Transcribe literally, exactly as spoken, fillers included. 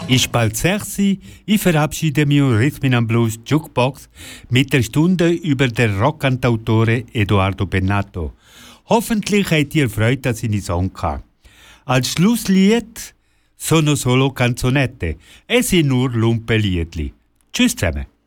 Ist bald sechs. Ich verabschiede mich im Rhythm and Blues Jukebox mit der Stunde über den Rockcantautore Edoardo Bennato. Hoffentlich habt ihr Freude an seine Song gehabt. Als Schlusslied sono solo canzonette. Es sind nur Lumpeliedli. Tschüss zusammen.